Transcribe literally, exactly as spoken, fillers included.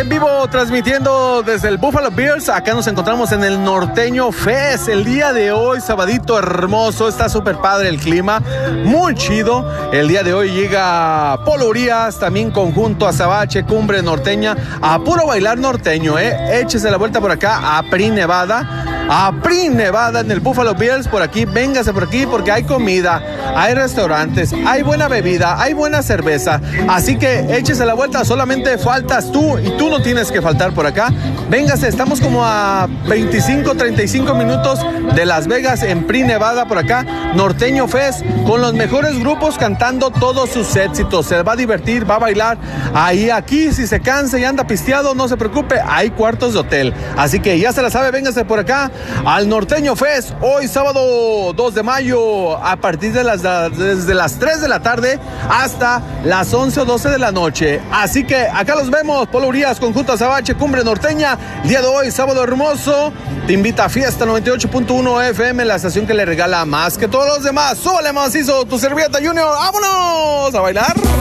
vivo transmitiendo desde el Buffalo Bills. Acá nos encontramos en el Norteño Fest. El día de hoy, sabadito hermoso, está súper padre el clima, muy chido. El día de hoy llega Polo Urias, también conjunto Azabache, Cumbre Norteña, a puro bailar norteño, eh. Échese la vuelta por acá a Pri Nevada. A Pri Nevada en el Buffalo Bills, por aquí, véngase por aquí porque hay comida, hay restaurantes, hay buena bebida, hay buena cerveza, así que échese la vuelta, solamente faltas tú y tú no tienes que faltar por acá. Véngase, estamos como a veinticinco, treinta y cinco minutos de Las Vegas en Pri Nevada por acá, Norteño Fest, con los mejores grupos cantando todos sus éxitos. Se va a divertir, va a bailar, ahí aquí si se cansa y anda pisteado, no se preocupe, hay cuartos de hotel, así que ya se la sabe, véngase por acá al Norteño Fest, hoy sábado dos de mayo, a partir de las, desde las tres de la tarde hasta las once o doce de la noche. Así que acá los vemos, Polo Urias, conjunto Azabache, Cumbre Norteña, el día de hoy, sábado hermoso, te invita a Fiesta noventa y ocho punto uno F M, la estación que le regala más que todos los demás. Súbale macizo, tu servilleta Junior, ¡vámonos a bailar!